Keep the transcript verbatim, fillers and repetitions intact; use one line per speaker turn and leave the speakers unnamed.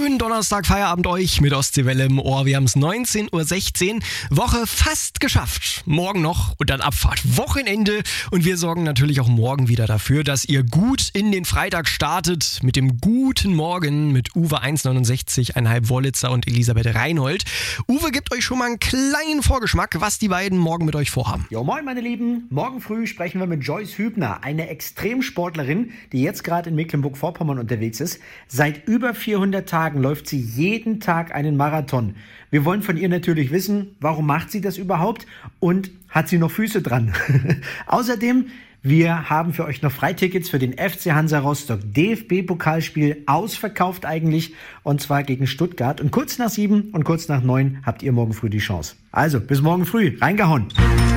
Schönen Donnerstag, Feierabend euch mit Ostseewelle im Ohr. Wir haben es neunzehn Uhr sechzehn, Woche fast geschafft. Morgen noch und dann Abfahrt, Wochenende. Und wir sorgen natürlich auch morgen wieder dafür, dass ihr gut in den Freitag startet mit dem guten Morgen mit Uwe eins neunundsechzig, einhalb Wollitzer und Elisabeth Reinhold. Uwe gibt euch schon mal einen kleinen Vorgeschmack, was die beiden morgen mit euch vorhaben.
Jo, moin meine Lieben. Morgen früh sprechen wir mit Joyce Hübner, eine Extremsportlerin, die jetzt gerade in Mecklenburg-Vorpommern unterwegs ist. Seit über vierhundert Tagen läuft sie jeden Tag einen Marathon. Wir wollen von ihr natürlich wissen, warum macht sie das überhaupt und hat sie noch Füße dran? Außerdem, wir haben für euch noch Freitickets für den F C Hansa Rostock. D F B-Pokalspiel ausverkauft eigentlich und zwar gegen Stuttgart. Und kurz nach sieben und kurz nach neun habt ihr morgen früh die Chance. Also, bis morgen früh. Reingehauen.